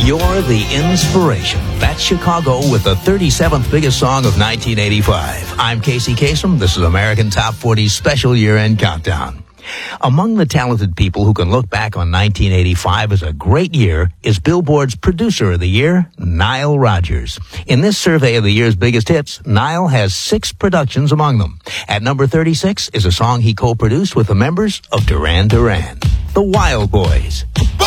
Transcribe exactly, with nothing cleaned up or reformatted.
You're the inspiration. That's Chicago with the thirty-seventh biggest song of nineteen eighty-five. I'm Casey Kasem. This is American Top forty's special year-end countdown. Among the talented people who can look back on nineteen eighty-five as a great year is Billboard's Producer of the Year, Nile Rodgers. In this survey of the year's biggest hits, Nile has six productions among them. At number thirty-six is a song he co-produced with the members of Duran Duran, The Wild Boys.